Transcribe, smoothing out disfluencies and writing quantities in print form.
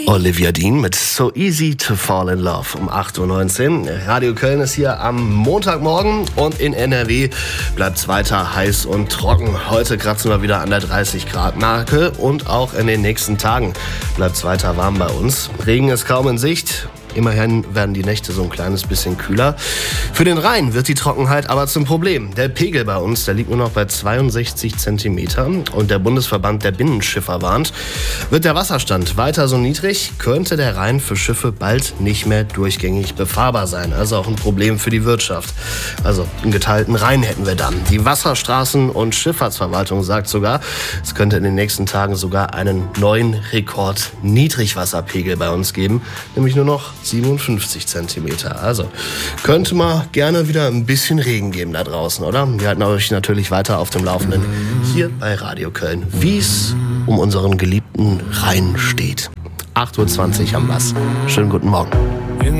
Olivia Dean mit So Easy to Fall in Love um 8.19 Uhr. Radio Köln ist hier am Montagmorgen und in NRW bleibt es weiter heiß und trocken. Heute kratzen wir wieder an der 30-Grad-Marke und auch in den nächsten Tagen bleibt es weiter warm bei uns. Regen ist kaum in Sicht. Immerhin werden die Nächte so ein kleines bisschen kühler. Für den Rhein wird die Trockenheit aber zum Problem. Der Pegel bei uns, der liegt nur noch bei 62 Zentimetern. Und der Bundesverband der Binnenschiffer warnt, wird der Wasserstand weiter so niedrig, könnte der Rhein für Schiffe bald nicht mehr durchgängig befahrbar sein. Also auch ein Problem für die Wirtschaft. Also einen geteilten Rhein hätten wir dann. Die Wasserstraßen- und Schifffahrtsverwaltung sagt sogar, es könnte in den nächsten Tagen sogar einen neuen Rekord-Niedrigwasserpegel bei uns geben, nämlich nur noch 57 Zentimeter. Also könnte mal gerne wieder ein bisschen Regen geben da draußen, oder? Wir halten euch natürlich weiter auf dem Laufenden hier bei Radio Köln, wie es um unseren geliebten Rhein steht. 8.20 Uhr haben wir's. Schönen guten Morgen.